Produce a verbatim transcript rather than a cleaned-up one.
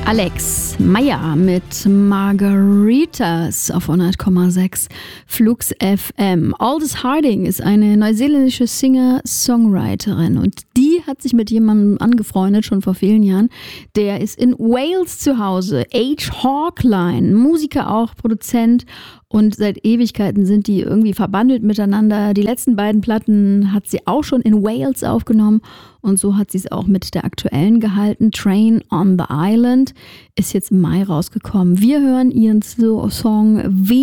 Alex Meyer mit Margaritas auf hundert Komma sechs Flux F M. Aldous Harding ist eine neuseeländische Singer-Songwriterin und die hat sich mit jemandem angefreundet, schon vor vielen Jahren. Der ist in Wales zu Hause. H. Hawkline, Musiker auch, Produzent. Und seit Ewigkeiten sind die irgendwie verbandelt miteinander. Die letzten beiden Platten hat sie auch schon in Wales aufgenommen. Und so hat sie es auch mit der aktuellen gehalten. Train on the Island ist jetzt im Mai rausgekommen. Wir hören ihren Song Venus.